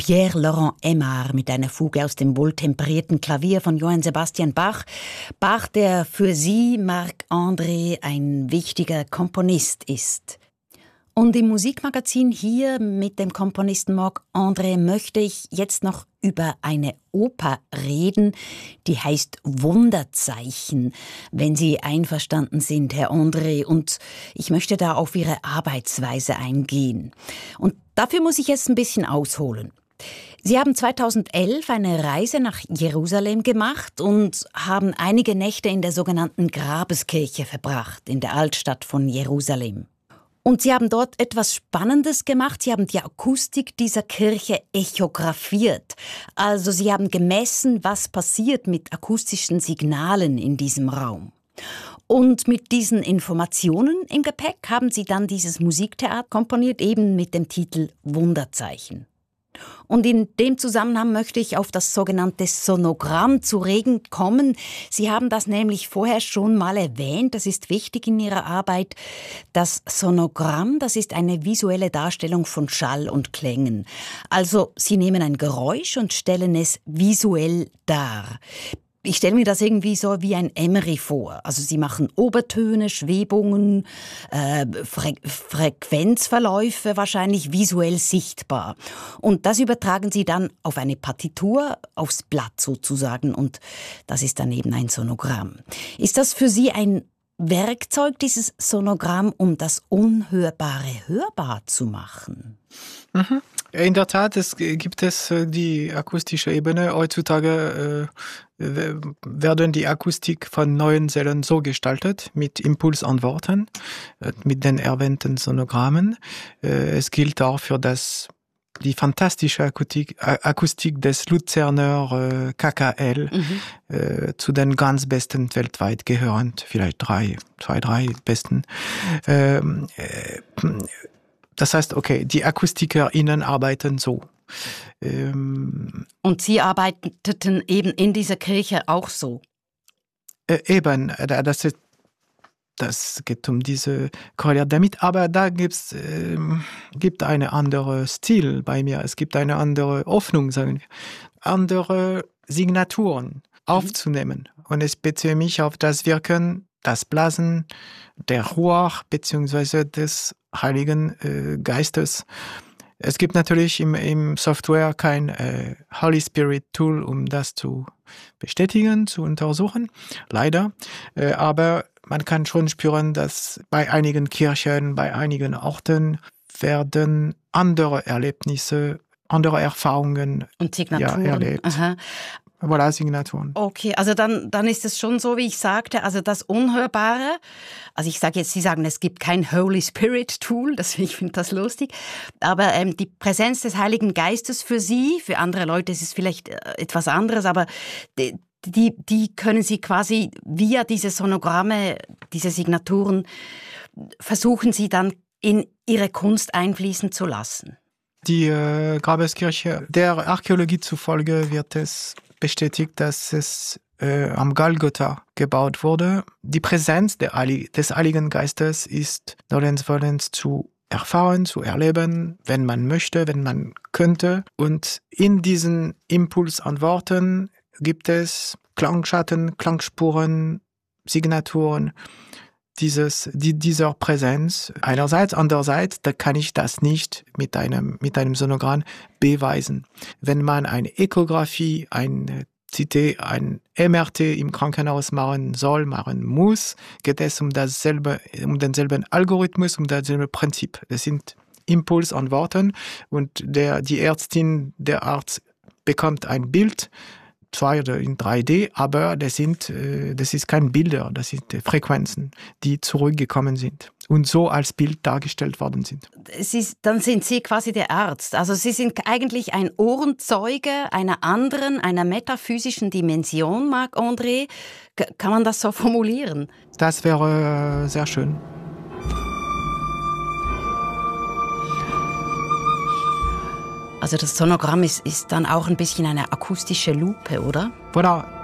Pierre-Laurent Aimard mit einer Fuge aus dem wohltemperierten Klavier von Johann Sebastian Bach. Bach, der für Sie, Marc-André, ein wichtiger Komponist ist. Und im Musikmagazin hier mit dem Komponisten Marc-André möchte ich jetzt noch über eine Oper reden, die heißt Wunderzeichen, wenn Sie einverstanden sind, Herr André. Und ich möchte da auf Ihre Arbeitsweise eingehen. Und dafür muss ich jetzt ein bisschen ausholen. Sie haben 2011 eine Reise nach Jerusalem gemacht und haben einige Nächte in der sogenannten Grabeskirche verbracht, in der Altstadt von Jerusalem. Und Sie haben dort etwas Spannendes gemacht. Sie haben die Akustik dieser Kirche echographiert. Also Sie haben gemessen, was passiert mit akustischen Signalen in diesem Raum. Und mit diesen Informationen im Gepäck haben Sie dann dieses Musiktheater komponiert, eben mit dem Titel Wunderzeichen. Und in dem Zusammenhang möchte ich auf das sogenannte Sonogramm zu reden kommen. Sie haben das nämlich vorher schon mal erwähnt, das ist wichtig in Ihrer Arbeit. Das Sonogramm, das ist eine visuelle Darstellung von Schall und Klängen. Also Sie nehmen ein Geräusch und stellen es visuell dar. Ich stelle mir das irgendwie so wie ein Emery vor. Also Sie machen Obertöne, Schwebungen, Frequenzverläufe wahrscheinlich visuell sichtbar. Und das übertragen Sie dann auf eine Partitur, aufs Blatt sozusagen. Und das ist dann eben ein Sonogramm. Ist das für Sie ein Werkzeug, dieses Sonogramm, um das Unhörbare hörbar zu machen? Mhm. In der Tat, gibt es die akustische Ebene. Heutzutage werden die Akustik von neuen Zellen so gestaltet, mit Impulsantworten, mit den erwähnten Sonogrammen. Es gilt auch für die fantastische Akustik des Luzerner KKL, zu den ganz besten weltweit gehörend, vielleicht zwei, drei besten. Das heißt, okay, die AkustikerInnen arbeiten so. Und Sie arbeiteten eben in dieser Kirche auch so? Eben, das geht um diese korreliert damit, aber da gibt einen anderen Stil bei mir. Es gibt eine andere Hoffnung, sagen wir, andere Signaturen aufzunehmen. Und es beziehe mich auf das Wirken, das Blasen der Ruach bzw. des Heiligen Geistes. Es gibt natürlich im Software kein Holy Spirit Tool, um das zu bestätigen, zu untersuchen, leider. Aber man kann schon spüren, dass bei einigen Kirchen, bei einigen Orten werden andere Erlebnisse, andere Erfahrungen und Signaturen erlebt. Aha. Voilà, Signaturen. Okay, also dann ist es schon so, wie ich sagte, also das Unhörbare, also ich sage jetzt, Sie sagen, es gibt kein Holy Spirit Tool, ich finde das lustig, aber die Präsenz des Heiligen Geistes für Sie, für andere Leute ist es vielleicht etwas anderes, aber die können Sie quasi via diese Sonogramme, diese Signaturen, versuchen Sie dann in Ihre Kunst einfließen zu lassen. Die Grabeskirche, der Archäologie zufolge wird es bestätigt, dass es am Golgotha gebaut wurde. Die Präsenz des Heiligen Geistes ist nolens zu erfahren, zu erleben, wenn man möchte, wenn man könnte. Und in diesen Impulsantworten gibt es Klangschatten, Klangspuren, Signaturen dieser Präsenz. Einerseits, andererseits, da kann ich das nicht mit einem Sonogramm beweisen. Wenn man eine Echographie, ein CT, ein MRT im Krankenhaus machen muss, geht es um denselben Algorithmus, um dasselbe Prinzip. Das sind Impulsantworten und die Ärztin, der Arzt bekommt ein Bild, 2 oder in 3D, aber das ist kein Bilder, das sind Frequenzen, die zurückgekommen sind und so als Bild dargestellt worden sind. Dann sind Sie quasi der Arzt. Also Sie sind eigentlich ein Ohrenzeuge einer metaphysischen Dimension, Marc-André. Kann man das so formulieren? Das wäre sehr schön. Also das Sonogramm ist dann auch ein bisschen eine akustische Lupe, oder? Voilà.